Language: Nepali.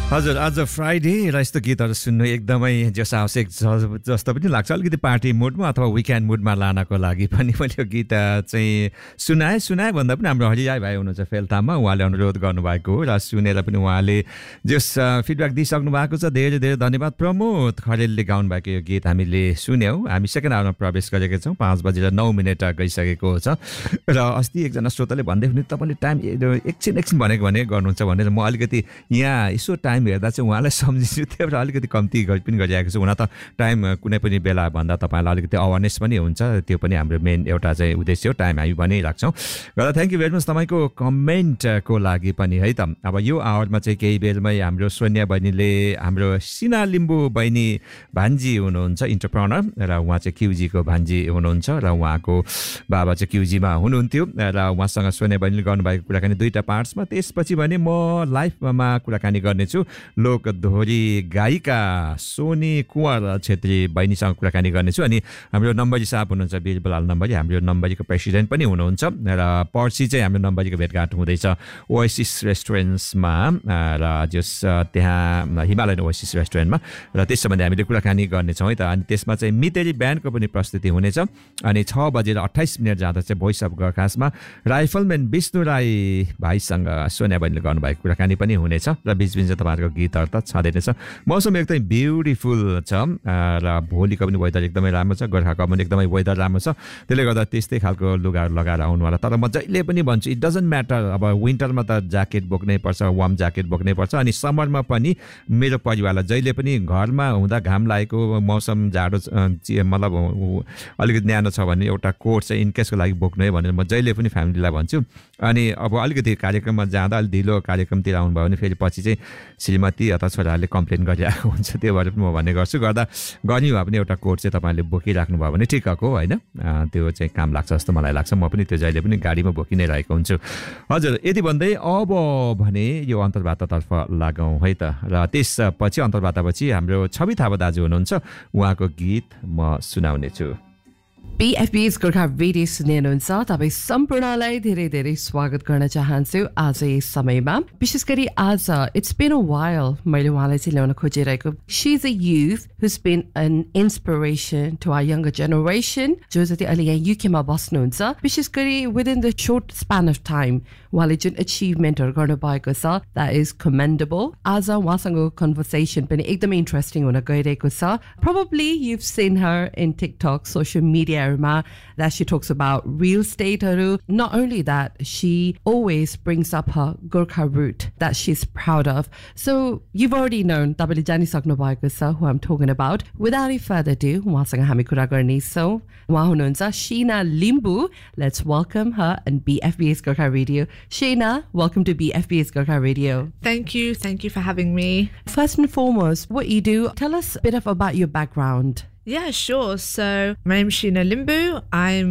हजुर आज फ्राइडे र यस्तो गीतहरू सुन्नु एकदमै जस आवश्यक जस्तो पनि लाग्छ अलिकति पार्टी मुडमा अथवा विकेन्ड मुडमा लानको लागि पनि मैले यो गीत चाहिँ सुनाए भन्दा पनि हाम्रो हरिराई भाइ हुनुहुन्छ फेल्तामा उहाँले अनुरोध गर्नुभएको हो र सुनेर पनि उहाँले जस फिडब्याक दिइसक्नु भएको छ धेरै धेरै धन्यवाद प्रमोद खरेलले गाउनुभएको यो गीत हामीले सुन्यौँ हामी सेकेन्ड आवरमा प्रवेश गरेका छौँ 5:09 गइसकेको छ र अस्ति एकजना श्रोताले भन्दै हुने तपाईँले टाइम एकछिन भनेको गर्नुहुन्छ भनेर म अलिकति यहाँ यसो टाइम हेर्दा चाहिँ उहाँलाई सम्झिन्छु त्यो र अलिकति कम्ती पनि गरिरहेको छु हुन त टाइम कुनै पनि बेला भन्दा तपाईँलाई अलिकति अवेरनेस पनि हुन्छ त्यो पनि हाम्रो मेन एउटा चाहिँ उद्देश्य हो टाइम हामी भनिराख्छौँ र थ्याङ्क यू भेरी मच तपाईँको कमेन्टको लागि पनि है त अब यो आवरमा चाहिँ केही बेरमै हाम्रो सोनिया बहिनीले हाम्रो सिना लिम्बू बहिनी भान्जी हुनुहुन्छ इन्टरप्रेनर र उहाँ चाहिँ क्युजीको भान्जी हुनुहुन्छ र उहाँको बाबा चाहिँ क्युजीमा हुनुहुन्थ्यो र उहाँसँग सोनिया बहिनीले गर्नुभएको कुराकानी दुईवटा पार्ट्समा त्यसपछि भने म लाइफमा कुराकानी गर्नेछु लोकधोरी गायिका सोनी कुँवर छेत्री बहिनीसँग कुराकानी गर्नेछु अनि हाम्रो नम्बरी साहब हुनुहुन्छ वीरबलाल नम्बरी हाम्रो नम्बरीको प्रेसिडेन्ट पनि हुनुहुन्छ र पर्सि चाहिँ हाम्रो नम्बरीको भेटघाट हुँदैछ ओएसिस रेस्टुरेन्ट्समा र जस त्यहाँ हिमालयन ओएसिस रेस्टुरेन्टमा र त्यस सम्बन्धी हामीले कुराकानी गर्नेछौँ है त अनि त्यसमा चाहिँ मितेरी ब्यान्डको पनि प्रस्तुति हुनेछ अनि 6:28 जाँदा चाहिँ voice of गरखासमा rifleman Vishnu Rai भाइसँग सोनिया बहिनीले गर्नुभएको कुराकानी पनि हुनेछ र बिचबिच तपाईँहरूको गीतहरू त छँदै नै छ मौसम एकदमै ब्युटिफुल छ र भोलिको पनि वेदर एकदमै राम्रो छ गोर्खाको पनि एकदमै वेदर राम्रो छ त्यसले गर्दा त्यस्तै खालको लुगाहरू लगाएर आउनुवाला तर म जहिले पनि भन्छु इट डजन्ट म्याटर अब विन्टरमा त ज्याकेट बोक्नै पर्छ वार्म ज्याकेट बोक्नै पर्छ अनि समरमा पनि मेरो परिवारलाई जहिले पनि घरमा हुँदा घाम लागेको मौसम जाडो मतलब अलिकति न्यानो छ भने एउटा कोट चाहिँ इनकेसको लागि बोक्नु है भनेर म जहिले पनि फ्यामिलीलाई भन्छु अनि अब अलिकति कार्यक्रममा जाँदा अलिक ढिलो कार्यक्रमतिर आउनुभयो भने फेरि पछि चाहिँ श्रीमती अथवा छोराहरूले कम्प्लेन गरिरहेको हुन्छ त्यो भएर पनि म भन्ने गर्छु गर्दा गर्मी भए पनि एउटा कोट चाहिँ तपाईँले बोकिराख्नु भयो भने ठिकको होइन त्यो चाहिँ काम लाग्छ जस्तो मलाई लाग्छ म पनि त्यो जहिले पनि गाडीमा बोकि नै रहेको हुन्छु हजुर यति भन्दै अब भने यो अन्तर्वार्तातर्फ लागौँ है त र त्यसपछि अन्तर्वार्तापछि हाम्रो छवि थापा दाजु हुनुहुन्छ उहाँको गीत म सुनाउने छु BFBS गोर्खा रेडियो सुन्ने हुनुहुन्छ तपाईँ सम्पूर्णलाई धेरै धेरै स्वागत गर्न चाहन्छु आज यस समयमा विशेष गरी आज इट्स बिन अ वाइल मैले उहाँलाई चाहिँ ल्याउन खोजिरहेको she is a youth whose been an inspiration to our younger generation जो जति अहिले यहाँ युकेमा बस्नुहुन्छ विशेष गरी within the short span of time उहाँले जुन अचिभमेन्टहरू गर्नुभएको छ द्याट इज कमेन्डेबल आज उहाँसँग कन्भर्सेसन पनि एकदमै इन्ट्रेस्टिङ हुन गइरहेको छ probably you've seen her in TikTok social media that she talks about real estate. Not only that, she always brings up her Gorkha root that she's proud of. So you've already known Tabali Jani Sakno Baikasa, who I'm talking about. Without any further ado, so Sheena Limbu. Let's welcome her and BFBS Gorkha Radio. Sheena, welcome to BFBS Gorkha Radio. Thank you for having me. First and foremost, what you do, tell us a bit about your background. Yeah, sure. So my name's Sheena Limbu. I'm